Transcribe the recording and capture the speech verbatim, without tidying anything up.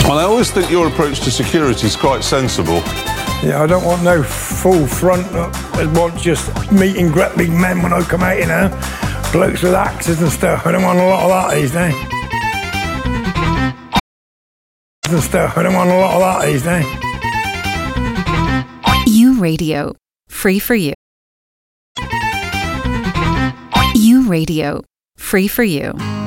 And I always think your approach to security is quite sensible. Yeah, I don't want no full front. I want just meeting great big men when I come out, you know. Blokes with axes and stuff. I don't want a lot of that these days. And stuff. I don't want a lot of that these days. U Radio. Free for you. U Radio. Free for you.